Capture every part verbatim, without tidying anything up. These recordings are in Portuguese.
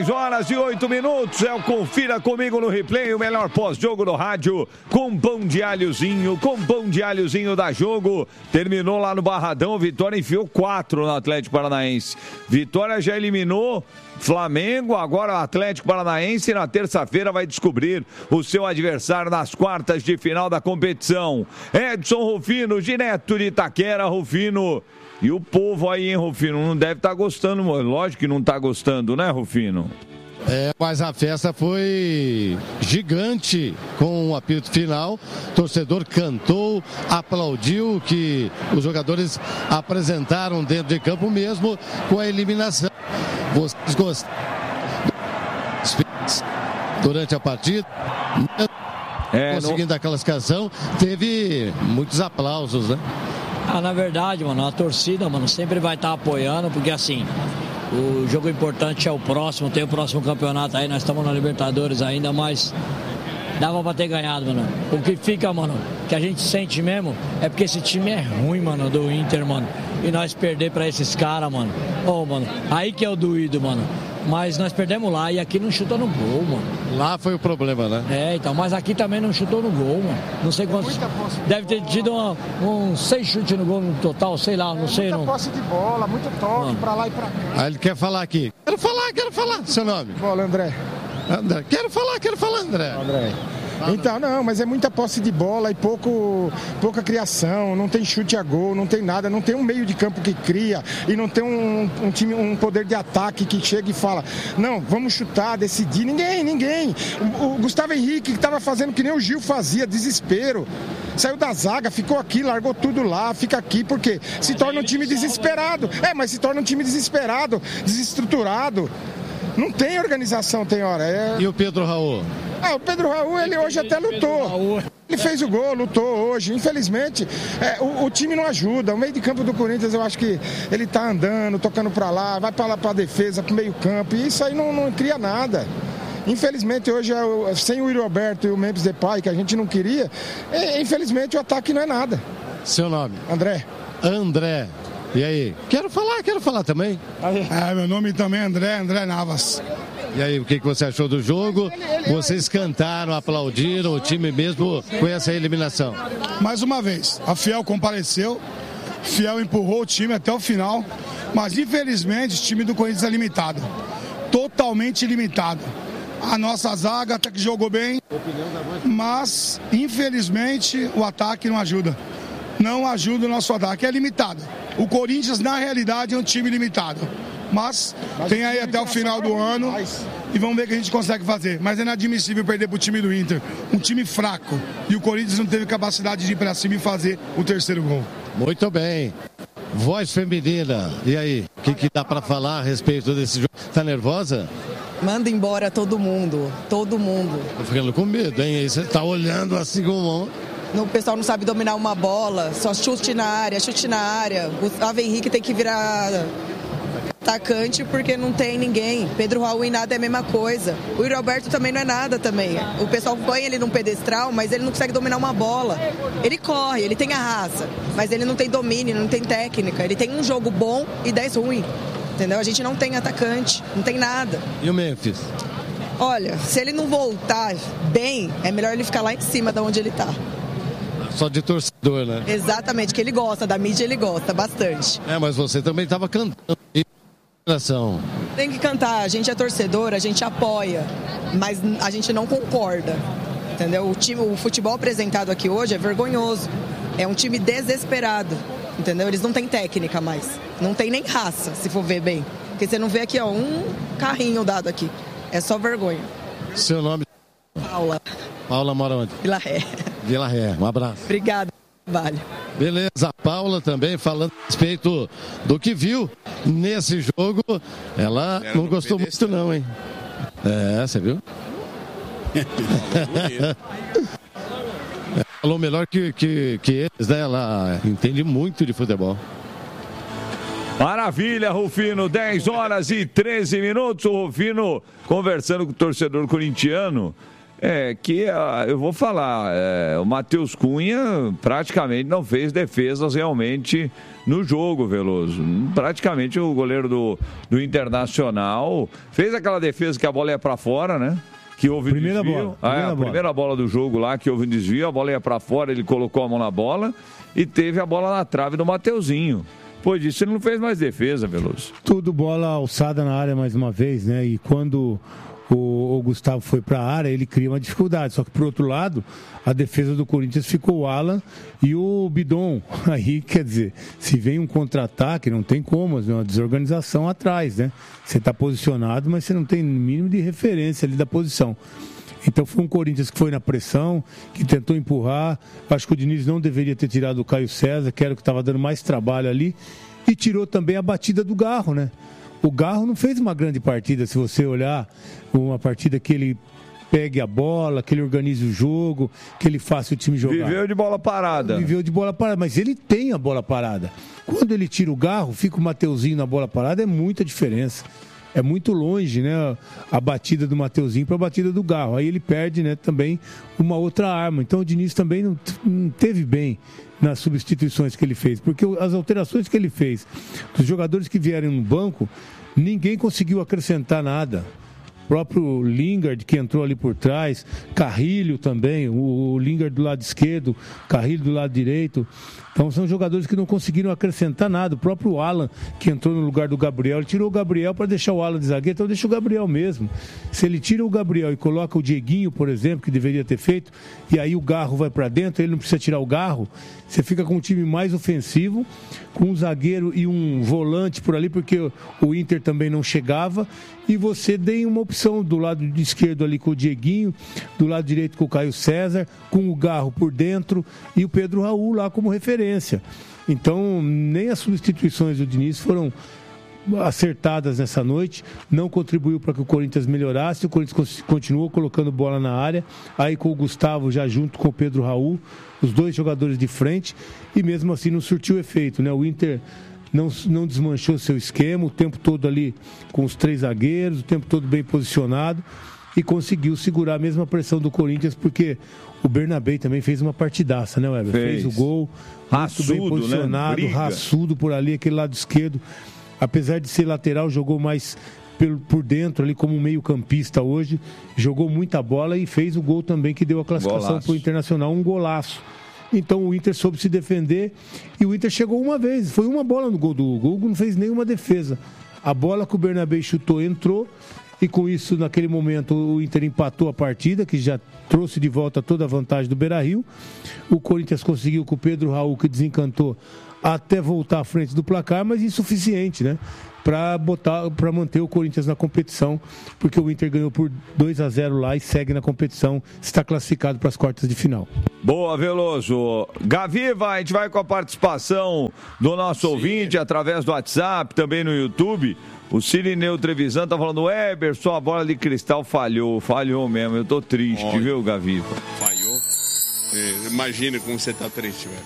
dez horas e oito minutos. É o Confira Comigo no Replay, o melhor pós-jogo do rádio, com pão de alhozinho, com pão de alhozinho da Jogo. Terminou lá no Barradão, Vitória enfiou quatro no Atlético Paranaense. Vitória já eliminou Flamengo, agora o Atlético Paranaense na terça-feira vai descobrir o seu adversário nas quartas de final da competição. Edson Rufino, direto de Itaquera. Rufino, e o povo aí, hein, Rufino? Não deve estar gostando, lógico que não está gostando, né, Rufino? É, mas a festa foi gigante com o apito final. O torcedor cantou, aplaudiu o que os jogadores apresentaram dentro de campo, mesmo com a eliminação. Vocês gostaram durante a partida? É, conseguindo não... a classificação, teve muitos aplausos, né? Ah, na verdade, mano, a torcida, mano, sempre vai estar apoiando, porque assim, o jogo importante é o próximo, tem o próximo campeonato aí, nós estamos na Libertadores ainda, mas dava pra ter ganhado, mano. O que fica, mano, que a gente sente mesmo, é porque esse time é ruim, mano, do Inter, mano. E nós perder pra esses caras, mano. Ô, oh, mano, aí que é o doído, mano. Mas nós perdemos lá e aqui não chutou no gol, mano. Lá foi o problema, né? É, então, mas aqui também não chutou no gol, mano. Não sei quantos. Deve ter tido uns um, seis chutes no gol no total, sei lá, não sei. Muita não... posse de bola, muito toque mano. Pra lá e pra cá. Aí ele quer falar aqui. Quero falar, quero falar. Seu nome? Bola, André. André. Quero falar, quero falar, André. André. Então, não, mas é muita posse de bola e pouco, pouca criação, não tem chute a gol, não tem nada, não tem um meio de campo que cria e não tem um, um time, um poder de ataque que chega e fala, não, vamos chutar, decidir, ninguém, ninguém. O, o Gustavo Henrique que estava fazendo que nem o Gil fazia, desespero. Saiu da zaga, ficou aqui, largou tudo lá, fica aqui, porque se torna um time desesperado. É, mas se torna um time desesperado, desestruturado. Não tem organização, tem hora. É... E o Pedro Raul? Ah, o Pedro Raul, ele hoje até lutou. Ele fez o gol, lutou hoje. Infelizmente, é, o, o time não ajuda. O meio de campo do Corinthians, eu acho que ele tá andando, tocando pra lá, vai pra lá pra defesa, pro meio campo. E isso aí não, não cria nada. Infelizmente, hoje, sem o Yuri Alberto e o Memphis Depay, que a gente não queria, é, infelizmente o ataque não é nada. Seu nome? André. André. E aí? Quero falar, quero falar também. Ah, meu nome também é André, André Navas. E aí, o que você achou do jogo? Vocês cantaram, aplaudiram o time mesmo com essa eliminação? Mais uma vez, a Fiel compareceu, Fiel empurrou o time até o final, mas infelizmente o time do Corinthians é limitado, totalmente limitado. A nossa zaga até que jogou bem, mas infelizmente o ataque não ajuda. Não ajuda o nosso ataque, é limitado. O Corinthians, na realidade, é um time limitado. Mas, Mas tem aí até o final do ano mais. E vamos ver o que a gente consegue fazer. Mas é inadmissível perder para o time do Inter. Um time fraco. E o Corinthians não teve capacidade de ir para cima e fazer o terceiro gol. Muito bem. Voz feminina. E aí, o que, que dá para falar a respeito desse jogo? Tá nervosa? Manda embora todo mundo. Todo mundo. Tô ficando com medo, hein? Aí você tá olhando assim como... O pessoal não sabe dominar uma bola, só chute na área, chute na área. O Gustavo Henrique tem que virar atacante porque não tem ninguém. Pedro Raul e nada é a mesma coisa. O Yuri Alberto também não é nada também. O pessoal põe ele num pedestral, mas ele não consegue dominar uma bola. Ele corre, ele tem a raça, mas ele não tem domínio, não tem técnica. Ele tem um jogo bom e dez ruim. Entendeu? A gente não tem atacante, não tem nada. E o Memphis? Olha, se ele não voltar bem, é melhor ele ficar lá em cima de onde ele tá. Só de torcedor, né? Exatamente, que ele gosta, da mídia ele gosta bastante. É, mas você também estava cantando. Tem que cantar, a gente é torcedor, a gente apoia, mas a gente não concorda, entendeu? O, time, o futebol apresentado aqui hoje é vergonhoso, é um time desesperado, entendeu? Eles não têm técnica mais, não tem nem raça, se for ver bem. Porque você não vê aqui, ó, um carrinho dado aqui, é só vergonha. Seu nome? Paula. Paula mora onde? Vila Ré. Vila Ré, um abraço. Obrigada, Vale. Beleza, a Paula também falando a respeito do que viu nesse jogo. Ela Era não gostou muito não, hein? É, você viu? Falou melhor que, que, que eles, né? Ela entende muito de futebol. Maravilha, Rufino, dez horas e treze minutos. O Rufino conversando com o torcedor corintiano. É, que uh, eu vou falar, é, o Matheus Cunha praticamente não fez defesas realmente no jogo, Veloso. Praticamente o goleiro do, do Internacional fez aquela defesa que a bola ia para fora, né? Que houve primeira desvio. bola. Ah, Primeira a bola. primeira bola do jogo lá, que houve um desvio, a bola ia para fora, ele colocou a mão na bola e teve a bola na trave do Mateuzinho. Depois disso, ele não fez mais defesa, Veloso. Tudo bola alçada na área mais uma vez, né? E quando o, o Gustavo foi para a área, ele cria uma dificuldade. Só que, por outro lado, a defesa do Corinthians ficou o Alan e o Bidon. Aí, quer dizer, se vem um contra-ataque, não tem como, é uma desorganização atrás, né? Você está posicionado, mas você não tem mínimo de referência ali da posição. Então foi um Corinthians que foi na pressão, que tentou empurrar. Acho que o Diniz não deveria ter tirado o Caio César, que era o que estava dando mais trabalho ali. E tirou também a batida do Garro, né? O Garro não fez uma grande partida, se você olhar, uma partida que ele pegue a bola, que ele organize o jogo, que ele faça o time jogar. Viveu de bola parada. Viveu de bola parada, mas ele tem a bola parada. Quando ele tira o Garro, fica o Mateuzinho na bola parada, é muita diferença. É muito longe, né, a batida do Mateuzinho para a batida do Garro. Aí ele perde, né, também uma outra arma. Então o Diniz também não, não teve bem nas substituições que ele fez, porque as alterações que ele fez dos jogadores que vieram no banco, ninguém conseguiu acrescentar nada. O próprio Lingard, que entrou ali por trás, Carrilho também, o Lingard do lado esquerdo, Carrilho do lado direito. Então são jogadores que não conseguiram acrescentar nada. O próprio Alan, que entrou no lugar do Gabriel, ele tirou o Gabriel para deixar o Alan de zagueiro, então deixa o Gabriel mesmo. Se ele tira o Gabriel e coloca o Dieguinho, por exemplo, que deveria ter feito, e aí o Garro vai para dentro, ele não precisa tirar o Garro, você fica com um time mais ofensivo, com um zagueiro e um volante por ali, porque o Inter também não chegava, e você tem uma opção do lado esquerdo ali com o Dieguinho, do lado direito com o Caio César, com o Garro por dentro e o Pedro Raul lá como referência. Então, nem as substituições do Diniz foram acertadas nessa noite, não contribuiu para que o Corinthians melhorasse, o Corinthians continuou colocando bola na área, aí com o Gustavo já junto com o Pedro Raul, os dois jogadores de frente, e mesmo assim não surtiu efeito, né? O Inter não, não desmanchou seu esquema, o tempo todo ali com os três zagueiros, o tempo todo bem posicionado, e conseguiu segurar a mesma pressão do Corinthians, porque o Bernabé também fez uma partidaça, né, Weber? Fez, fez o gol, raçudo, muito bem posicionado, né? Raçudo por ali, aquele lado esquerdo. Apesar de ser lateral, jogou mais por, por dentro ali como um meio campista hoje, jogou muita bola e fez o gol também que deu a classificação para o Internacional, um golaço. Então o Inter soube se defender e o Inter chegou uma vez, foi uma bola no gol do Hugo, o Hugo não fez nenhuma defesa. A bola que o Bernabé chutou entrou e com isso, naquele momento, o Inter empatou a partida, que já trouxe de volta toda a vantagem do Beira-Rio. O Corinthians conseguiu com o Pedro Raul, que desencantou, até voltar à frente do placar, mas insuficiente, né? Para botar, para manter o Corinthians na competição, porque o Inter ganhou por dois a zero lá e segue na competição, está classificado para as quartas de final. Boa, Veloso. Gaviva, a gente vai com a participação do nosso Sim. ouvinte através do WhatsApp, também no YouTube. O Cirineu Trevisan tá falando, Weber, sua bola de cristal falhou, falhou mesmo, eu tô triste, Olha, viu, Gaviva? Falhou? É, imagina como você tá triste, velho.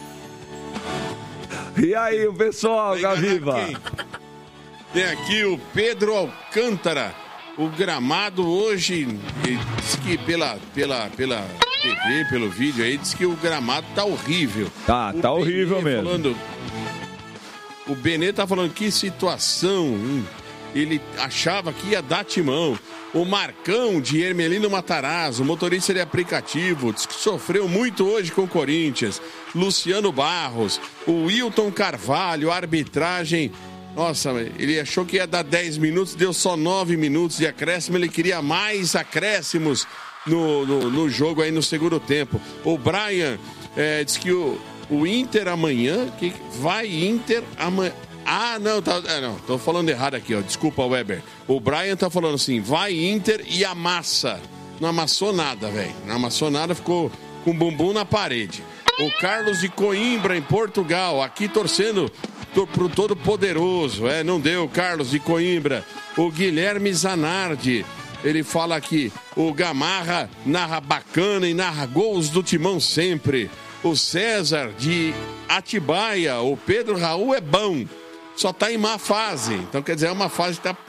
E aí, o pessoal, Tem Gaviva? Tem aqui o Pedro Alcântara. O gramado hoje, diz que pela, pela, pela T V, pelo vídeo aí, diz que o gramado tá horrível. Tá, o tá Benê horrível mesmo. Falando, o Benê tá falando que situação, hein? Ele achava que ia dar timão. O Marcão de Hermelino Matarazzo, motorista de aplicativo, diz que sofreu muito hoje com o Corinthians. Luciano Barros, o Wilton Carvalho, arbitragem. Nossa, ele achou que ia dar dez minutos, deu só nove minutos de acréscimo. Ele queria mais acréscimos no, no, no jogo aí no segundo tempo. O Brian é, diz que o, o Inter amanhã, que vai Inter amanhã. Ah, não, tá, é, não, tô falando errado aqui, ó. Desculpa, Weber. O Brian tá falando assim, vai Inter e amassa. Não amassou nada, velho. Não amassou nada, ficou com o bumbum na parede. O Carlos de Coimbra, em Portugal, aqui torcendo pro Todo-Poderoso. É, não deu, Carlos de Coimbra. O Guilherme Zanardi, ele fala aqui, o Gamarra narra bacana e narra gols do Timão sempre. O César de Atibaia, o Pedro Raul é bom. Só tá em má fase. Então, quer dizer, é uma fase que tá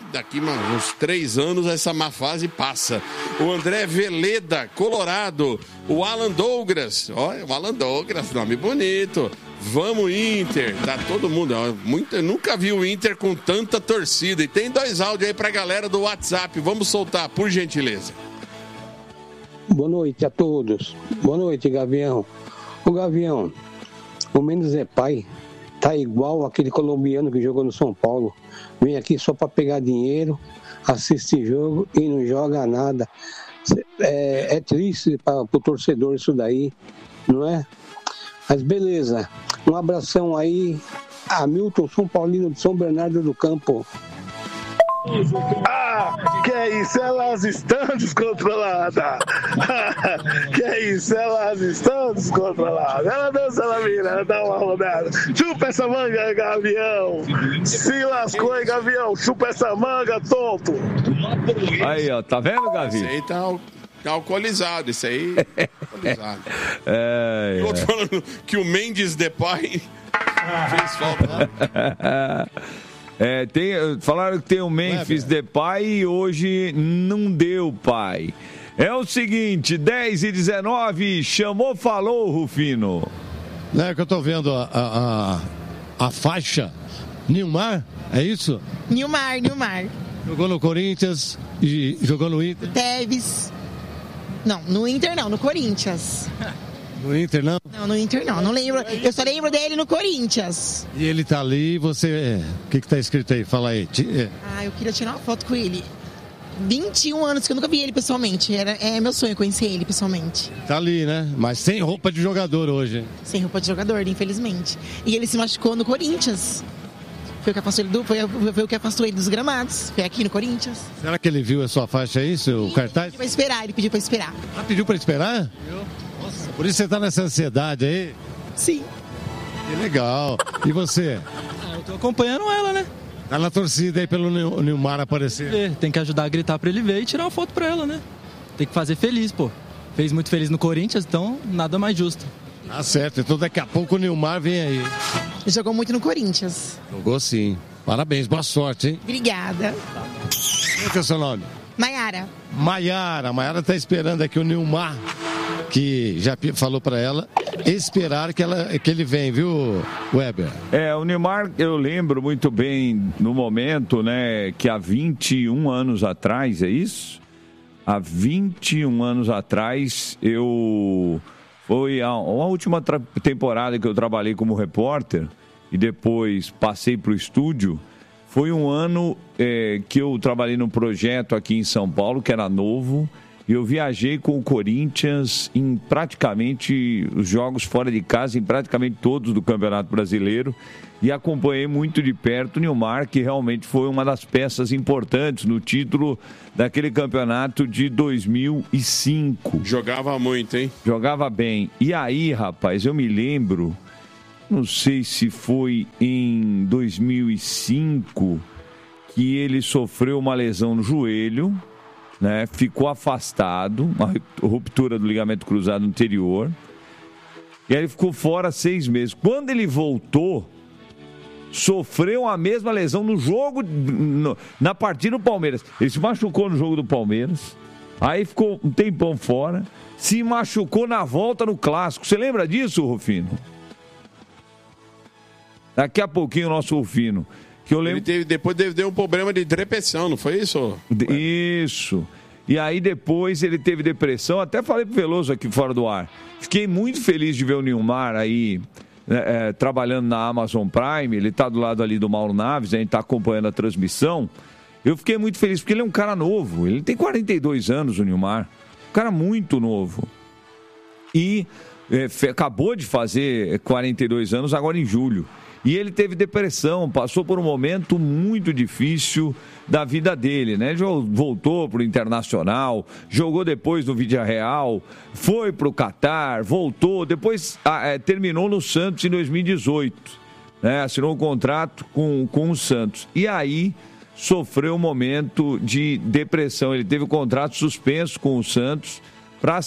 daqui uns três anos essa má fase passa. O André Veleda, Colorado. O Alan Douglas, olha, o Alan Douglas, nome bonito. Vamos Inter, tá todo mundo, ó, muito, nunca vi o Inter com tanta torcida. E tem dois áudios aí pra galera do WhatsApp, vamos soltar, por gentileza. Boa noite a todos. Boa noite, Gavião. O Gavião, o Mendes é pai, tá igual aquele colombiano que jogou no São Paulo. Vem aqui só para pegar dinheiro, assiste jogo e não joga nada. É, é triste para o torcedor isso daí, não é? Mas beleza. Um abração aí, Hamilton, São Paulino de São Bernardo do Campo. Ah, que é isso, elas estão descontroladas. Que é isso, elas estão descontroladas. Ela dança, ela vira, ela dá uma rodada. Chupa essa manga, Gavião. Se lascou, hein, Gavião. Chupa essa manga, tonto. Aí, ó, tá vendo, Gavi? Esse aí tá, tá alcoolizado, esse aí alcoolizado. É, é. Outro falando que o Mendes Depay fez falta. É, tem, falaram que tem o Memphis Depay e hoje não deu, pai. É o seguinte, dez e dezenove, chamou, falou, Rufino. É que eu tô vendo a, a, a, a faixa. Nilmar, é isso? Nilmar, Nilmar. Jogou no Corinthians e jogou no Inter. Teves. Não, no Inter não, no Corinthians. No Inter, não? Não, no Inter não, não lembro. Eu só lembro dele no Corinthians. E ele tá ali e você... O que que tá escrito aí? Fala aí. Ah, eu queria tirar uma foto com ele. vinte e um anos que eu nunca vi ele pessoalmente. Era, é meu sonho conhecer ele pessoalmente. Tá ali, né? Mas sem roupa de jogador hoje. Sem roupa de jogador, infelizmente. E ele se machucou no Corinthians. Foi o que afastou ele, do, foi, foi o que afastou ele dos gramados. Foi aqui no Corinthians. Será que ele viu a sua faixa aí, seu Sim, cartaz? Ele pediu pra esperar, ele pediu pra esperar. Ah, pediu pra esperar? Nossa, por isso você tá nessa ansiedade aí? Sim. Que legal. E você? Ah, eu tô acompanhando ela, né? Tá na torcida aí pelo Nilmar aparecer. Tem que ajudar a gritar pra ele ver e tirar uma foto pra ela, né? Tem que fazer feliz, pô. Fez muito feliz no Corinthians, então nada mais justo. Tá certo, então daqui a pouco o Nilmar vem aí. Ele jogou muito no Corinthians. Jogou sim. Parabéns, boa sorte, hein? Obrigada. Qual que é o seu nome? Maiara. Maiara. Maiara tá esperando aqui o Nilmar, que já falou pra ela esperar que, ela, que ele vem, viu, Weber? É, o Nilmar, eu lembro muito bem no momento, né, que há vinte e um anos atrás, é isso? Há vinte e um anos atrás, eu... Foi a, a última tra- temporada que eu trabalhei como repórter e depois passei para o estúdio. Foi um ano é, que eu trabalhei num projeto aqui em São Paulo, que era novo. E eu viajei com o Corinthians em praticamente os jogos fora de casa, em praticamente todos do Campeonato Brasileiro. E acompanhei muito de perto o Nilmar, que realmente foi uma das peças importantes no título daquele campeonato de dois mil e cinco. Jogava muito, hein? Jogava bem. E aí, rapaz, eu me lembro, não sei se foi em dois mil e cinco, que ele sofreu uma lesão no joelho, né? Ficou afastado, uma ruptura do ligamento cruzado anterior. E aí ele ficou fora seis meses. Quando ele voltou, sofreu a mesma lesão no jogo, no, na partida do Palmeiras. Ele se machucou no jogo do Palmeiras, aí ficou um tempão fora, se machucou na volta no Clássico. Você lembra disso, Rufino? Daqui a pouquinho o nosso Rufino. Que eu lembro... Ele teve, depois teve um problema de depressão, não foi isso? Isso. E aí depois ele teve depressão, até falei pro Veloso aqui fora do ar. Fiquei muito feliz de ver o Nilmar aí... É, é, trabalhando na Amazon Prime, ele está do lado ali do Mauro Naves, a gente está acompanhando a transmissão. Eu fiquei muito feliz, porque ele é um cara novo, ele tem quarenta e dois anos, o Nilmar, um cara muito novo. E é, fe, acabou de fazer quarenta e dois anos agora em julho. E ele teve depressão, passou por um momento muito difícil da vida dele, né? Ele voltou para o Internacional, jogou depois no Villarreal, foi para o Catar, voltou, depois ah, é, terminou no Santos em dois mil e dezoito, né? Assinou um contrato com, com o Santos. E aí sofreu um momento de depressão. Ele teve o contrato suspenso com o Santos para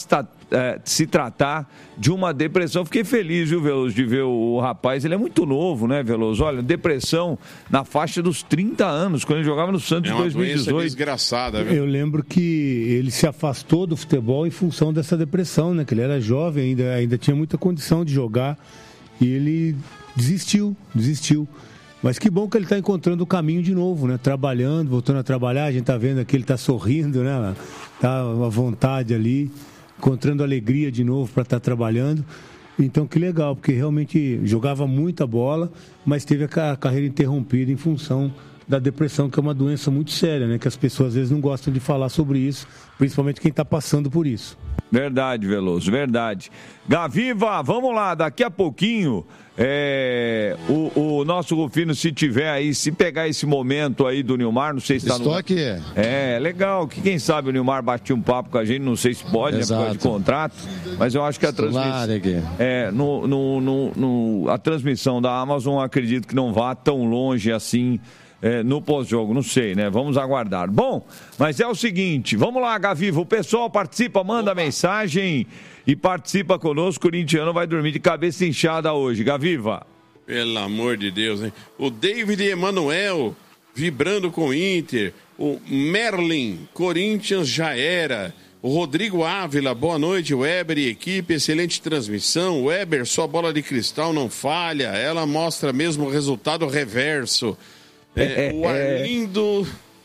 é, se tratar de uma depressão. Fiquei feliz, viu, Veloso, de ver o, o rapaz. Ele é muito novo, né, Veloso? Olha, depressão na faixa dos trinta anos, quando ele jogava no Santos em É uma dois mil e dezoito. doença desgraçada, viu? Eu lembro que ele se afastou do futebol em função dessa depressão, né? Que ele era jovem, ainda, ainda tinha muita condição de jogar e ele desistiu, desistiu. Mas que bom que ele está encontrando o caminho de novo, né? Trabalhando, voltando a trabalhar. A gente está vendo aqui, ele está sorrindo, né? Tá à vontade ali, encontrando alegria de novo para estar tá trabalhando. Então, que legal, porque realmente jogava muita bola, mas teve a carreira interrompida em função da depressão, que é uma doença muito séria, né? Que as pessoas às vezes não gostam de falar sobre isso, principalmente quem está passando por isso. Verdade, Veloso, verdade. Gaviva, vamos lá, daqui a pouquinho, é, o, o nosso Rufino, se tiver aí, se pegar esse momento aí do Nilmar, não sei se está no... Estou aqui. É, legal, que quem sabe o Nilmar batia um papo com a gente, não sei se pode, né, por causa de contrato, mas eu acho que a transmissão... É, no, no, no, no, a transmissão da Amazon, acredito que não vá tão longe assim... É, no pós-jogo, não sei, né? Vamos aguardar. Bom, mas é o seguinte, vamos lá, Gaviva, o pessoal participa, manda Opa. mensagem e participa conosco. O corintiano vai dormir de cabeça inchada hoje. Gaviva. Pelo amor de Deus, hein? O David Emanuel vibrando com o Inter. O Merlin, Corinthians já era. O Rodrigo Ávila, boa noite, Weber e equipe, excelente transmissão. Weber, sua bola de cristal não falha, ela mostra mesmo o resultado reverso. É, o Arlindo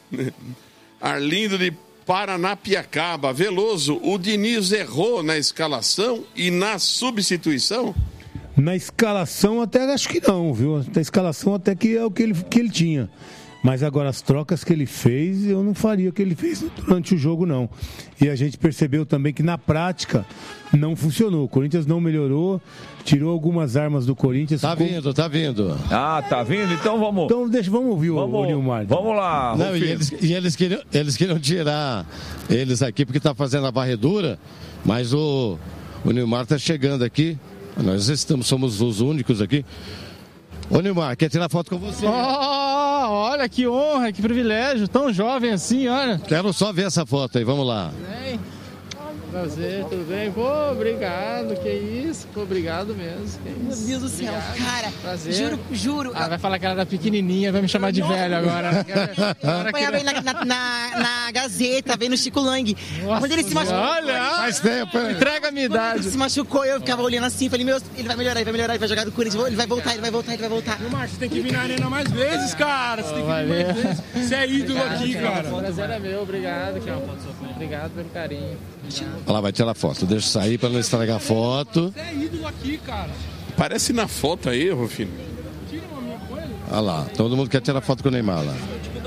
Arlindo de Paranapiacaba. Veloso, o Diniz errou na escalação e na substituição? Na escalação até acho que não, viu? Na escalação até que é o que ele, que ele tinha. Mas agora as trocas que ele fez, eu não faria o que ele fez durante o jogo, não. E a gente percebeu também que na prática não funcionou. O Corinthians não melhorou, tirou algumas armas do Corinthians. Tá ficou... vindo, tá vindo. Ah, tá vindo? Então vamos... Então deixa, vamos ouvir vamos, o Nilmar. Vamos lá, não, e eles, e eles, queriam, eles queriam tirar eles aqui porque tá fazendo a varredura, mas o, o Nilmar tá chegando aqui. Nós estamos, somos os únicos aqui. Ô Nilmar, quer tirar foto com você? Oh, olha que honra, que privilégio, tão jovem assim, olha. Quero só ver essa foto aí, vamos lá. Bem, prazer, tudo bem? Pô, obrigado, que isso, pô, obrigado mesmo. Que Meu Deus do céu, obrigado. Cara, prazer. juro, juro. Ah, vai falar que ela era pequenininha, vai me chamar de velho agora. Acompanhava ele na, na, na, na Gazeta, vendo o Chico Lang. Nossa, quando ele se machucou... Olha, faz tempo, hein? Entrega a minha idade. Ele se machucou, eu ficava olhando assim, falei, meu, ele vai melhorar, ele vai melhorar, ele vai jogar do Corinthians, ele vai voltar, ele vai voltar, ele vai voltar. Meu Marcos, você tem que vir na arena mais vezes, cara. Você tem que vir mais vezes. Você é ídolo obrigado, aqui, cara. O prazer é meu, obrigado. Obrigado pelo carinho. Olha lá, vai tirar foto. Deixa eu sair para não estragar a foto. Você é ídolo aqui, cara. Parece na foto aí, Rufino. Tira uma minha coisa. Olha lá, todo mundo quer tirar foto com o Neymar lá.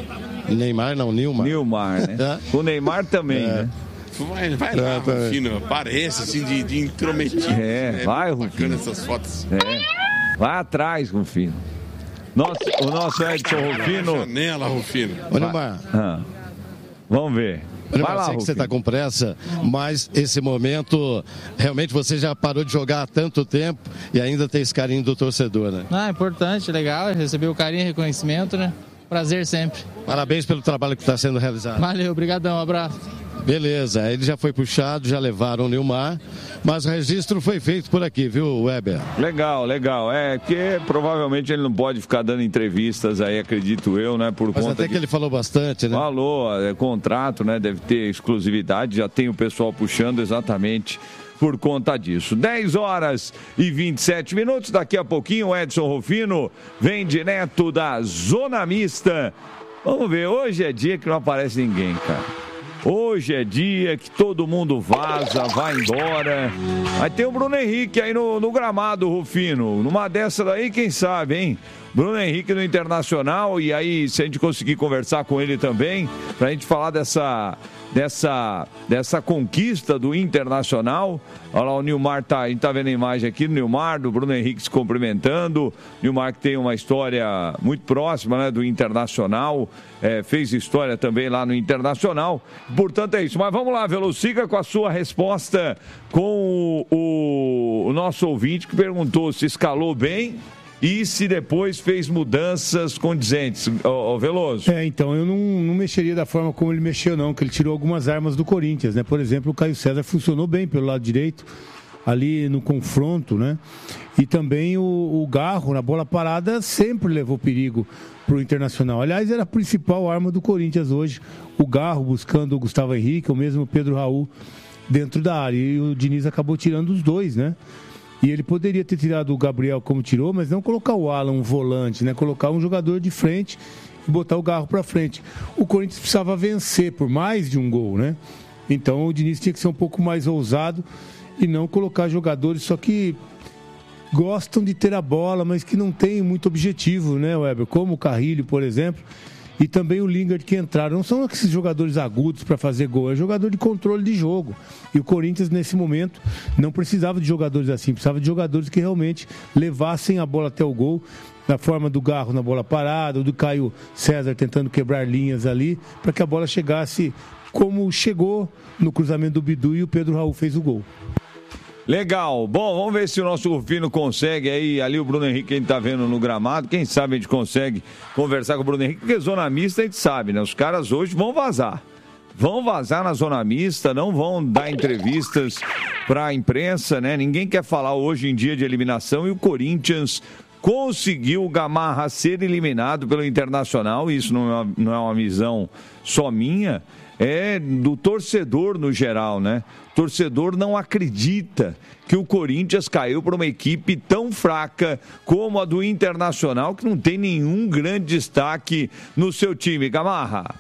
Neymar não, Nilmar. Nilmar, né? O Neymar também, é. né? Vai, vai lá, é, Rufino. Parece assim de, de intrometido. É, é vai, Rufino. Essas fotos. É. Vai atrás, Rufino. Nosso, o nosso Edson Rufino. Janela, Rufino. Ô, Neymar. Ah. Vamos ver. Olha, vai lá, sei que você está com pressa, mas esse momento, realmente você já parou de jogar há tanto tempo e ainda tem esse carinho do torcedor, né? Ah, importante, legal, receber o carinho e reconhecimento, né? Prazer sempre. Parabéns pelo trabalho que está sendo realizado. Valeu, obrigadão, um abraço. Beleza, ele já foi puxado, já levaram o Nilmar, mas o registro foi feito por aqui, viu, Weber? Legal, legal. É que provavelmente ele não pode ficar dando entrevistas aí, acredito eu, né? Por mas conta até de... que ele falou bastante, né? Falou, é, contrato, né? Deve ter exclusividade, já tem o pessoal puxando exatamente por conta disso. dez horas e vinte e sete minutos, daqui a pouquinho o Edson Rufino vem direto da Zona Mista. Vamos ver, hoje é dia que não aparece ninguém, cara. Hoje é dia que todo mundo vaza, vai embora. Aí tem o Bruno Henrique aí no, no gramado, Rufino. Numa dessa daí, quem sabe, hein? Bruno Henrique no Internacional. E aí, se a gente conseguir conversar com ele também, pra gente falar dessa, dessa, dessa conquista do Internacional. Olha lá, o Nilmar, tá, a gente tá vendo a imagem aqui do Nilmar, do Bruno Henrique se cumprimentando. Nilmar que tem uma história muito próxima, né, do Internacional. É, fez história também lá no Internacional. Portanto é isso. Mas vamos lá, Velo, siga com a sua resposta com o, o, o nosso ouvinte que perguntou se escalou bem e se depois fez mudanças condizentes, ô, ô Veloso? É, então, eu não, não mexeria da forma como ele mexeu, não, que ele tirou algumas armas do Corinthians, né? Por exemplo, o Caio César funcionou bem pelo lado direito, ali no confronto, né? E também o, o Garro, na bola parada, sempre levou perigo para o Internacional. Aliás, era a principal arma do Corinthians hoje, o Garro buscando o Gustavo Henrique, ou mesmo o Pedro Raul dentro da área. E o Diniz acabou tirando os dois, né? E ele poderia ter tirado o Gabriel como tirou, mas não colocar o Alan, um volante, né? Colocar um jogador de frente e botar o Garro para frente. O Corinthians precisava vencer por mais de um gol, né? Então o Diniz tinha que ser um pouco mais ousado e não colocar jogadores só que gostam de ter a bola, mas que não tem muito objetivo, né, Weber? Como o Carrilho, por exemplo, e também o Lingard que entraram. Não são esses jogadores agudos para fazer gol, é jogador de controle de jogo. E o Corinthians, nesse momento, não precisava de jogadores assim, precisava de jogadores que realmente levassem a bola até o gol, na forma do Garro na bola parada, ou do Caio César tentando quebrar linhas ali, para que a bola chegasse como chegou no cruzamento do Bidu e o Pedro Raul fez o gol. Legal. Bom, vamos ver se o nosso Rufino consegue aí, ali o Bruno Henrique, a gente tá vendo no gramado, quem sabe a gente consegue conversar com o Bruno Henrique, porque zona mista a gente sabe, né? Os caras hoje vão vazar. Vão vazar na zona mista, não vão dar entrevistas pra imprensa, né? Ninguém quer falar hoje em dia de eliminação e o Corinthians conseguiu o Gamarra ser eliminado pelo Internacional, isso não é uma, não é uma visão só minha, é do torcedor no geral, né? O torcedor não acredita que o Corinthians caiu para uma equipe tão fraca como a do Internacional, que não tem nenhum grande destaque no seu time. Gamarra.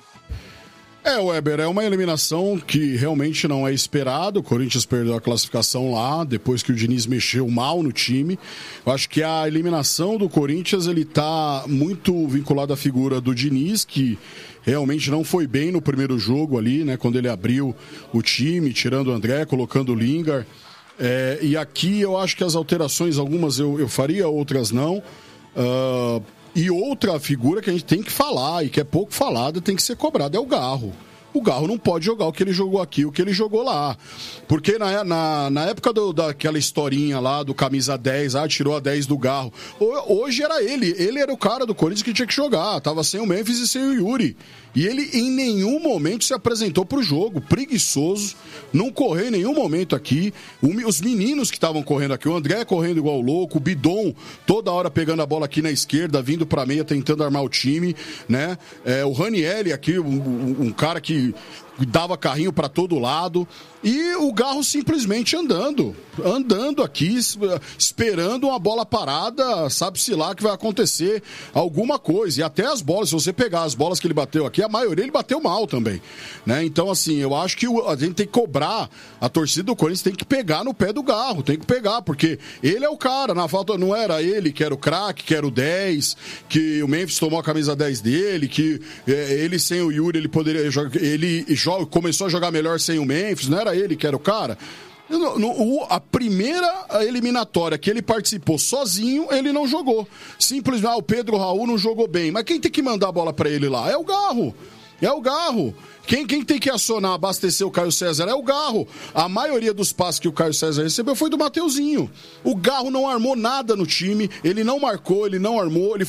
É, Weber, é uma eliminação que realmente não é esperado. O Corinthians perdeu a classificação lá, depois que o Diniz mexeu mal no time. Eu acho que a eliminação do Corinthians, ele tá muito vinculado à figura do Diniz, que realmente não foi bem no primeiro jogo ali, né? Quando ele abriu o time, tirando o André, colocando o Lingard. É, e aqui eu acho que as alterações, algumas eu, eu faria, outras não. Uh, e outra figura que a gente tem que falar, e que é pouco falada, tem que ser cobrada, é o Garro. O Garro não pode jogar o que ele jogou aqui, o que ele jogou lá. Porque na, na, na época do, daquela historinha lá do camisa dez, ah, tirou a dez do Garro. Hoje era ele, ele era o cara do Corinthians que tinha que jogar. Tava sem o Memphis e sem o Yuri. E ele em nenhum momento se apresentou pro jogo, preguiçoso, não correu em nenhum momento aqui. O, os meninos que estavam correndo aqui, o André correndo igual louco, o Bidon toda hora pegando a bola aqui na esquerda, vindo pra meia, tentando armar o time, né? É, o Ranieri aqui, um, um cara que dava carrinho para todo lado, e o Garro simplesmente andando, andando aqui, esperando uma bola parada, sabe-se lá que vai acontecer alguma coisa, e até as bolas, se você pegar as bolas que ele bateu aqui, a maioria ele bateu mal também, né? Então assim, eu acho que a gente tem que cobrar, a torcida do Corinthians tem que pegar no pé do Garro, tem que pegar, porque ele é o cara, na falta não era ele que era o craque, que era o dez, que o Memphis tomou a camisa dez dele, que é, ele sem o Yuri, ele poderia jogar, ele começou a jogar melhor sem o Memphis, não era ele que era o cara. No, no, a primeira eliminatória que ele participou sozinho, ele não jogou. Simplesmente, ah, o Pedro Raul não jogou bem. Mas quem tem que mandar a bola pra ele lá? É o Garro. É o Garro. Quem, quem tem que acionar, abastecer o Caio César é o Garro. A maioria dos passes que o Caio César recebeu foi do Mateuzinho. O Garro não armou nada no time, ele não marcou, ele não armou, ele